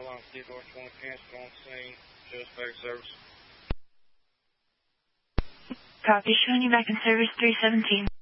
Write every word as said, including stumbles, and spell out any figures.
Carolina, Steve North one, cancel on scene, just back service. Copy, showing you back in service three seventeen.